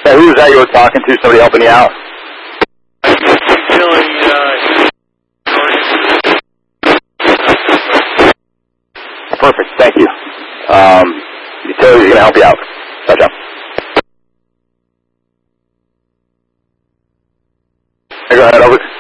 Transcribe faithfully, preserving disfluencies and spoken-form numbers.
Yeah, who was that you were talking to? Somebody helping you out? Utility, uh, Perfect, thank you. Um, utility's going to help you out. Gotcha. Hey, go ahead, over.